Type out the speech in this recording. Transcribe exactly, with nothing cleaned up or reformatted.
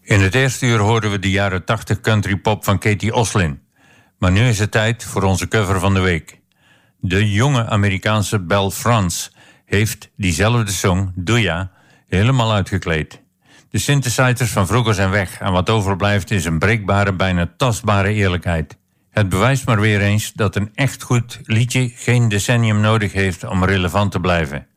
In het eerste uur hoorden we de jaren tachtig country pop van Katie Oslin. Maar nu is het tijd voor onze cover van de week. De jonge Amerikaanse Belle France heeft diezelfde song, Do Ya, helemaal uitgekleed. De synthesizers van vroeger zijn weg en wat overblijft is een breekbare, bijna tastbare eerlijkheid. Het bewijst maar weer eens dat een echt goed liedje geen decennium nodig heeft om relevant te blijven.